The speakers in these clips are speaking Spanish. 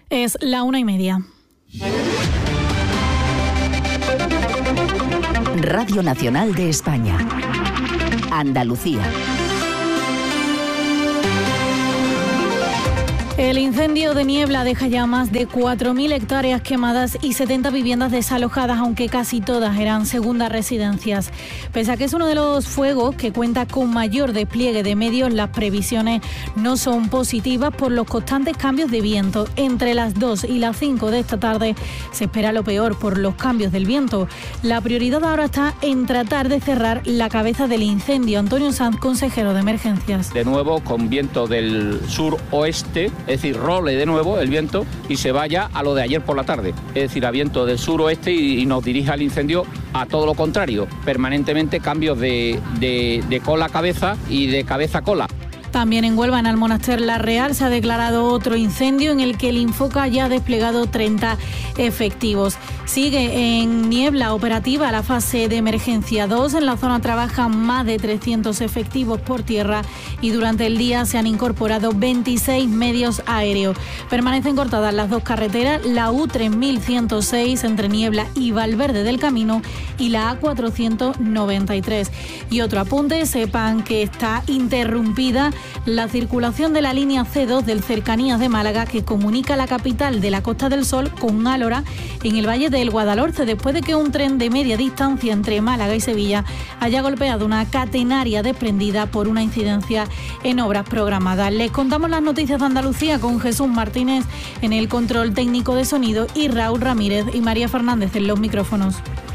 Es la 1:30. Radio Nacional de España. Andalucía. El incendio de Niebla deja ya más de 4.000 hectáreas quemadas y 70 viviendas desalojadas, aunque casi todas eran segundas residencias. Pese a que es uno de los fuegos que cuenta con mayor despliegue de medios, las previsiones no son positivas por los constantes cambios de viento. Entre las 2 y las 5 de esta tarde se espera lo peor por los cambios del viento. La prioridad ahora está en tratar de cerrar la cabeza del incendio. Antonio Sanz, consejero de emergencias. De nuevo con viento del sur-oeste, es decir, role de nuevo el viento y se vaya a lo de ayer por la tarde, es decir, a viento del suroeste y nos dirija el incendio a todo lo contrario, permanentemente cambios de cola-cabeza y de cabeza-cola. También en Huelva, en Almonaster la Real, se ha declarado otro incendio en el que el Infoca ya ha desplegado 30 efectivos. Sigue en Niebla operativa la fase de emergencia 2. En la zona trabajan más de 300 efectivos por tierra y durante el día se han incorporado 26 medios aéreos. Permanecen cortadas las dos carreteras, la U3106 entre Niebla y Valverde del Camino y la A493. Y otro apunte, sepan que está interrumpida la circulación de la línea C2 del Cercanías de Málaga, que comunica la capital de la Costa del Sol con Álora en el Valle del Guadalhorce, después de que un tren de media distancia entre Málaga y Sevilla haya golpeado una catenaria desprendida por una incidencia en obras programadas. Les contamos las noticias de Andalucía con Jesús Martínez en el control técnico de sonido y Raúl Ramírez y María Fernández en los micrófonos.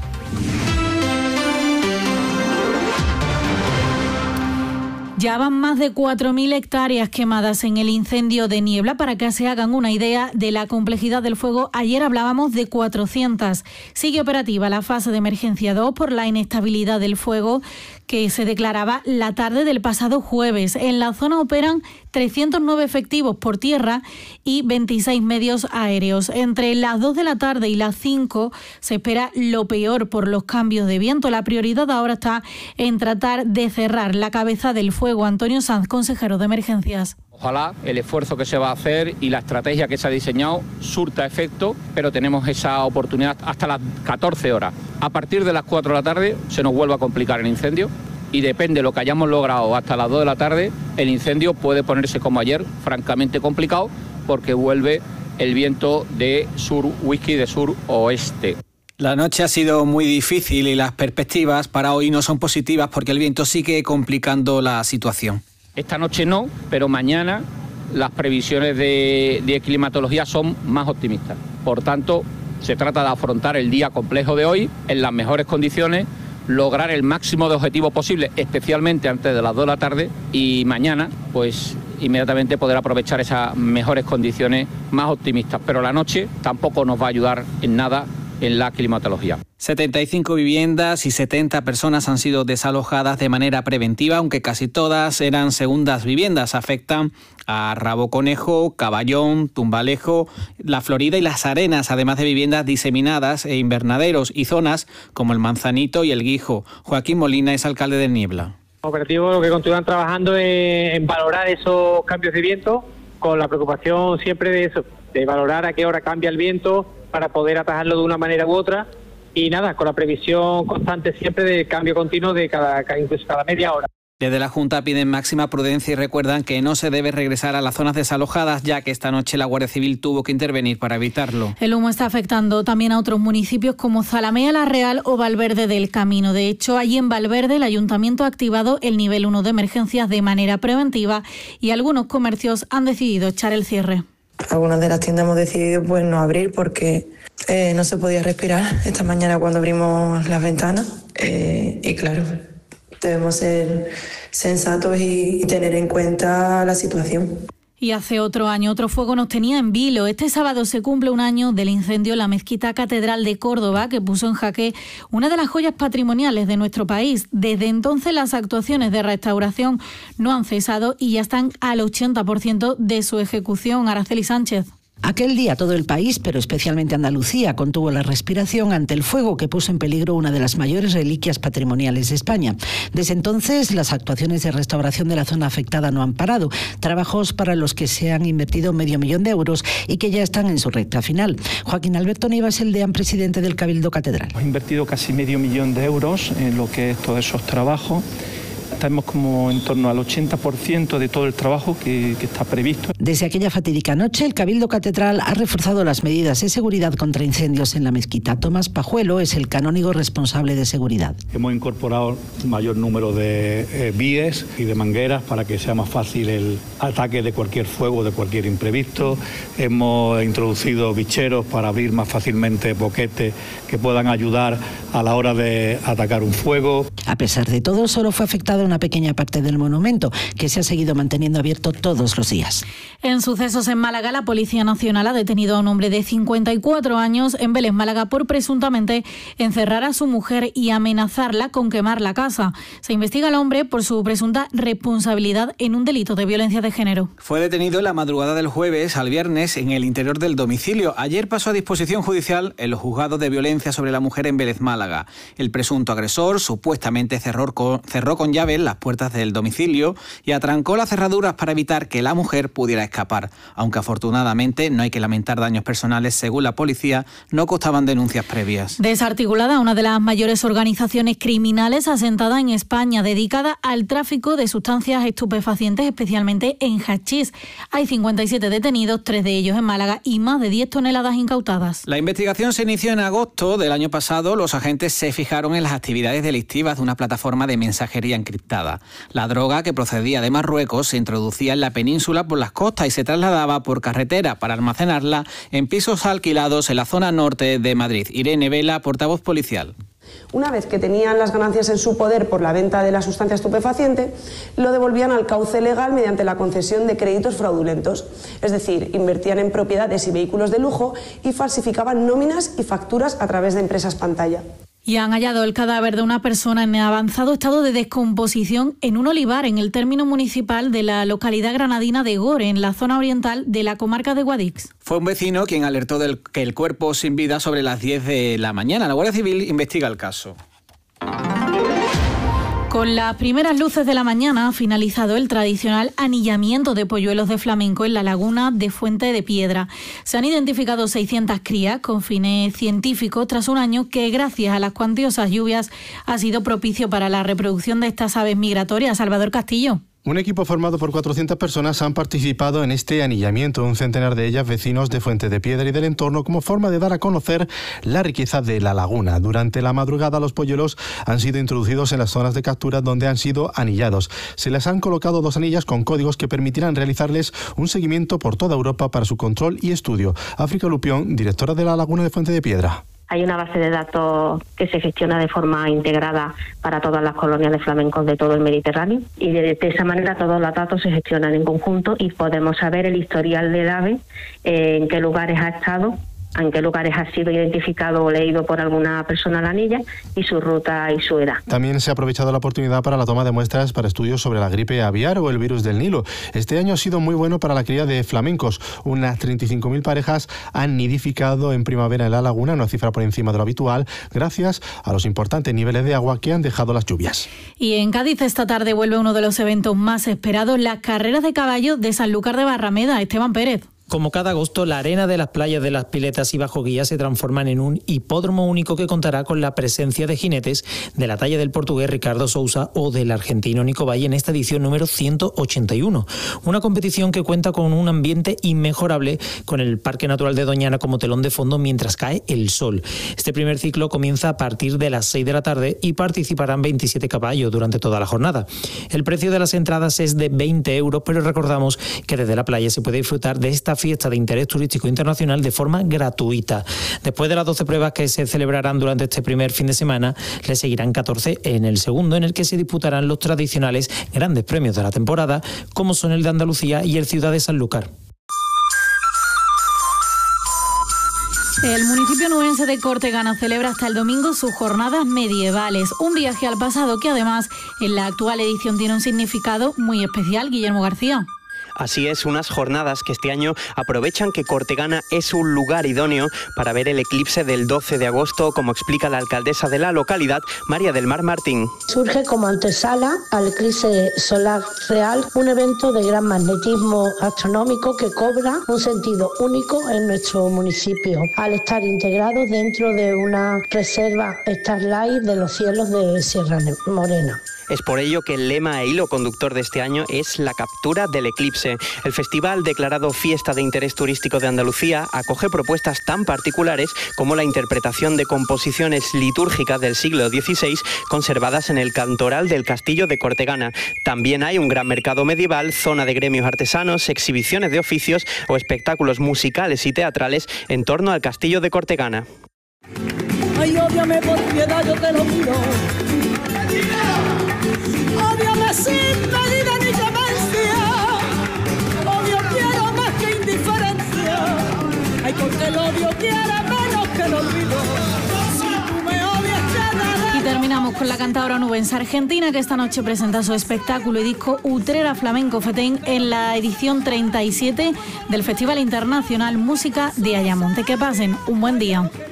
Ya van más de 4.000 hectáreas quemadas en el incendio de Niebla. Para que se hagan una idea de la complejidad del fuego, ayer hablábamos de 400. Sigue operativa la fase de emergencia 2 por la inestabilidad del fuego que se declaraba la tarde del pasado jueves. En la zona operan 309 efectivos por tierra y 26 medios aéreos. Entre las 2 de la tarde y las 5 se espera lo peor por los cambios de viento. La prioridad ahora está en tratar de cerrar la cabeza del fuego. Antonio Sanz, consejero de emergencias. Ojalá el esfuerzo que se va a hacer y la estrategia que se ha diseñado surta efecto, pero tenemos esa oportunidad hasta las 14 horas. A partir de las 4 de la tarde se nos vuelve a complicar el incendio y depende de lo que hayamos logrado hasta las 2 de la tarde, el incendio puede ponerse como ayer, francamente complicado, porque vuelve el viento de sur-whisky, de sur-oeste. La noche ha sido muy difícil y las perspectivas para hoy no son positivas porque el viento sigue complicando la situación. Esta noche no, pero mañana las previsiones de climatología son más optimistas. Por tanto, se trata de afrontar el día complejo de hoy en las mejores condiciones, lograr el máximo de objetivos posibles, especialmente antes de las 2 de la tarde, y mañana, pues inmediatamente poder aprovechar esas mejores condiciones más optimistas. Pero la noche tampoco nos va a ayudar en nada en la climatología. 75 viviendas y 70 personas han sido desalojadas de manera preventiva, aunque casi todas eran segundas viviendas. Afectan a Rabo Conejo, Caballón, Tumbalejo, La Florida y Las Arenas, además de viviendas diseminadas e invernaderos y zonas como el Manzanito y el Guijo. Joaquín Molina es alcalde de Niebla. Los operativos que continúan trabajando en valorar esos cambios de viento, con la preocupación siempre de eso, de valorar a qué hora cambia el viento para poder atajarlo de una manera u otra, y nada, con la previsión constante siempre de cambio continuo de incluso cada media hora. Desde la Junta piden máxima prudencia y recuerdan que no se debe regresar a las zonas desalojadas, ya que esta noche la Guardia Civil tuvo que intervenir para evitarlo. El humo está afectando también a otros municipios como Zalamea la Real o Valverde del Camino. De hecho, allí en Valverde el Ayuntamiento ha activado el nivel 1 de emergencias de manera preventiva y algunos comercios han decidido echar el cierre. Algunas de las tiendas hemos decidido pues no abrir porque no se podía respirar esta mañana cuando abrimos las ventanas y claro, debemos ser sensatos y tener en cuenta la situación. Y hace otro año otro fuego nos tenía en vilo. Este sábado se cumple un año del incendio en la Mezquita Catedral de Córdoba, que puso en jaque una de las joyas patrimoniales de nuestro país. Desde entonces las actuaciones de restauración no han cesado y ya están al 80% de su ejecución. Araceli Sánchez. Aquel día todo el país, pero especialmente Andalucía, contuvo la respiración ante el fuego que puso en peligro una de las mayores reliquias patrimoniales de España. Desde entonces, las actuaciones de restauración de la zona afectada no han parado, trabajos para los que se han invertido $500 millones y que ya están en su recta final. Joaquín Alberto Nivas, el deán presidente del Cabildo Catedral. Hemos invertido casi $500 millones en lo que es todos esos trabajos. Estamos como en torno al 80% de todo el trabajo que está previsto. Desde aquella fatídica noche, el Cabildo Catedral ha reforzado las medidas de seguridad contra incendios en la mezquita. Tomás Pajuelo es el canónigo responsable de seguridad. Hemos incorporado un mayor número de víes y de mangueras para que sea más fácil el ataque de cualquier fuego, de cualquier imprevisto. Hemos introducido bicheros para abrir más fácilmente boquetes que puedan ayudar a la hora de atacar un fuego. A pesar de todo, solo fue afectada una pequeña parte del monumento, que se ha seguido manteniendo abierto todos los días. En sucesos en Málaga, la Policía Nacional ha detenido a un hombre de 54 años en Vélez, Málaga, por presuntamente encerrar a su mujer y amenazarla con quemar la casa. Se investiga al hombre por su presunta responsabilidad en un delito de violencia de género. Fue detenido en la madrugada del jueves al viernes en el interior del domicilio. Ayer pasó a disposición judicial en los juzgados de violencia sobre la mujer en Vélez, Málaga. El presunto agresor supuestamente cerró con llave las puertas del domicilio y atrancó las cerraduras para evitar que la mujer pudiera escapar. Aunque afortunadamente no hay que lamentar daños personales, según la policía, no constaban denuncias previas. Desarticulada, una de las mayores organizaciones criminales asentada en España, dedicada al tráfico de sustancias estupefacientes, especialmente en hachís. Hay 57 detenidos, 3 de ellos en Málaga y más de 10 toneladas incautadas. La investigación se inició en agosto del año pasado. Los agentes se fijaron en las actividades delictivas de una plataforma de mensajería encriptada. La droga, que procedía de Marruecos, se introducía en la península por las costas y se trasladaba por carretera para almacenarla en pisos alquilados en la zona norte de Madrid. Irene Vela, portavoz policial. Una vez que tenían las ganancias en su poder por la venta de la sustancia estupefaciente, lo devolvían al cauce legal mediante la concesión de créditos fraudulentos. Es decir, invertían en propiedades y vehículos de lujo y falsificaban nóminas y facturas a través de empresas pantalla. Y han hallado el cadáver de una persona en avanzado estado de descomposición en un olivar en el término municipal de la localidad granadina de Gore, en la zona oriental de la comarca de Guadix. Fue un vecino quien alertó que el cuerpo sin vida sobre las 10 de la mañana. La Guardia Civil investiga el caso. Con las primeras luces de la mañana ha finalizado el tradicional anillamiento de polluelos de flamenco en la laguna de Fuente de Piedra. Se han identificado 600 crías con fines científicos tras un año que, gracias a las cuantiosas lluvias, ha sido propicio para la reproducción de estas aves migratorias. Salvador Castillo. Un equipo formado por 400 personas han participado en este anillamiento, un centenar de ellas vecinos de Fuente de Piedra y del entorno, como forma de dar a conocer la riqueza de la laguna. Durante la madrugada, los polluelos han sido introducidos en las zonas de captura donde han sido anillados. Se les han colocado 2 anillas con códigos que permitirán realizarles un seguimiento por toda Europa para su control y estudio. África Lupión, directora de la laguna de Fuente de Piedra. Hay una base de datos que se gestiona de forma integrada para todas las colonias de flamencos de todo el Mediterráneo y de esa manera todos los datos se gestionan en conjunto y podemos saber el historial del ave, en qué lugares ha estado, en qué lugares ha sido identificado o leído por alguna persona la anilla y su ruta y su edad. También se ha aprovechado la oportunidad para la toma de muestras para estudios sobre la gripe aviar o el virus del Nilo. Este año ha sido muy bueno para la cría de flamencos. Unas 35.000 parejas han nidificado en primavera en la laguna, una cifra por encima de lo habitual, gracias a los importantes niveles de agua que han dejado las lluvias. Y en Cádiz esta tarde vuelve uno de los eventos más esperados, las carreras de caballos de Sanlúcar de Barrameda. Esteban Pérez. Como cada agosto, la arena de las playas de Las Piletas y Bajo Guía se transforman en un hipódromo único que contará con la presencia de jinetes de la talla del portugués Ricardo Sousa o del argentino Nico Valle en esta edición número 181. Una competición que cuenta con un ambiente inmejorable, con el Parque Natural de Doñana como telón de fondo mientras cae el sol. Este primer ciclo comienza a partir de las 6 de la tarde y participarán 27 caballos durante toda la jornada. El precio de las entradas es de 20 euros, pero recordamos que desde la playa se puede disfrutar de esta fiesta de interés turístico internacional de forma gratuita. Después de las 12 pruebas que se celebrarán durante este primer fin de semana, le seguirán 14 en el segundo, en el que se disputarán los tradicionales grandes premios de la temporada, como son el de Andalucía y el Ciudad de Sanlúcar. El municipio nubense de Cortegana celebra hasta el domingo sus jornadas medievales, un viaje al pasado que además en la actual edición tiene un significado muy especial. Guillermo García. Así es, unas jornadas que este año aprovechan que Cortegana es un lugar idóneo para ver el eclipse del 12 de agosto, como explica la alcaldesa de la localidad, María del Mar Martín. Surge como antesala al eclipse solar real, un evento de gran magnetismo astronómico que cobra un sentido único en nuestro municipio, al estar integrados dentro de una reserva Starlight de los cielos de Sierra Morena. Es por ello que el lema e hilo conductor de este año es la captura del eclipse. El festival, declarado Fiesta de Interés Turístico de Andalucía, acoge propuestas tan particulares como la interpretación de composiciones litúrgicas del siglo XVI conservadas en el cantoral del Castillo de Cortegana. También hay un gran mercado medieval, zona de gremios artesanos, exhibiciones de oficios o espectáculos musicales y teatrales en torno al Castillo de Cortegana. Ay, ódiame por piedad, yo te lo pido. Ódiame sin medida ni clemencia. Odio quiero más que indiferencia. Ay, porque el odio quiere menos que el olvido. Si tú me odias, quedaré. Y terminamos con la cantadora onubense argentina, que esta noche presenta su espectáculo y disco Utrera Flamenco Fetén en la edición 37 del Festival Internacional Música de Ayamonte. Que pasen un buen día.